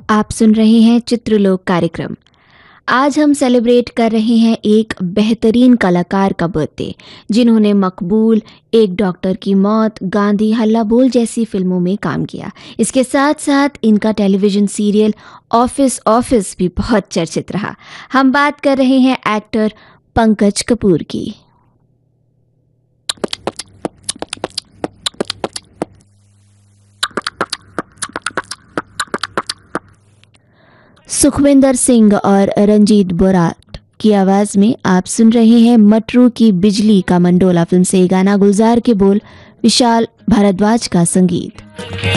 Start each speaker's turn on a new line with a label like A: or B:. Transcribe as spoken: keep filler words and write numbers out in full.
A: आप सुन रहे हैं चित्रलोक कार्यक्रम। आज हम सेलिब्रेट कर रहे हैं एक बेहतरीन कलाकार का बर्थडे, जिन्होंने मकबूल, एक डॉक्टर की मौत, गांधी, हल्ला बोल जैसी फिल्मों में काम किया। इसके साथ साथ इनका टेलीविजन सीरियल ऑफिस ऑफिस भी बहुत चर्चित रहा। हम बात कर रहे हैं एक्टर पंकज कपूर की। सुखविंदर सिंह और रंजीत बोराट की आवाज में आप सुन रहे हैं मटरू की बिजली का मंडोला फिल्म से गाना। गुलजार के बोल, विशाल भारद्वाज का संगीत।